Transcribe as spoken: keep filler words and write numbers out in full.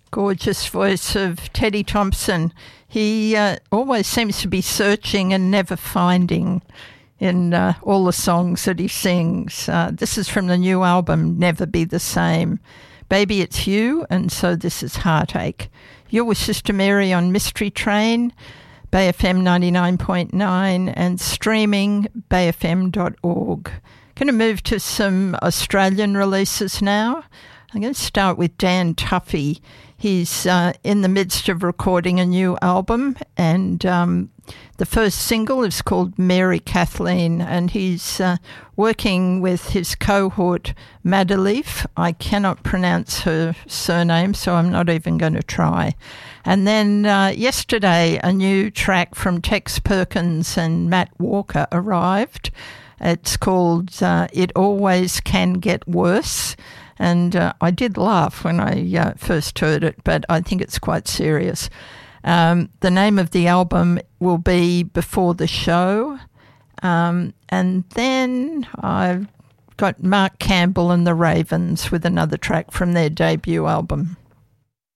Gorgeous voice of Teddy Thompson. He uh, always seems to be searching and never finding in uh, all the songs that he sings. Uh, this is from the new album, Never Be the Same. Baby, it's you, and so this is Heartache. You're with Sister Mary on Mystery Train, Bay F M ninety-nine point nine, and streaming bay f m dot org. Going to move to some Australian releases now. I'm going to start with Dan Tuffy. He's uh, in the midst of recording a new album, and um, the first single is called Mary Kathleen, and he's uh, working with his cohort Madeleif. I cannot pronounce her surname, so I'm not even going to try. And then uh, yesterday, a new track from Tex Perkins and Matt Walker arrived. It's called uh, It Always Can Get Worse. And uh, I did laugh when I uh, first heard it, but I think it's quite serious. Um, the name of the album will be Before the Show. Um, and then I've got Mark Campbell and the Ravens with another track from their debut album.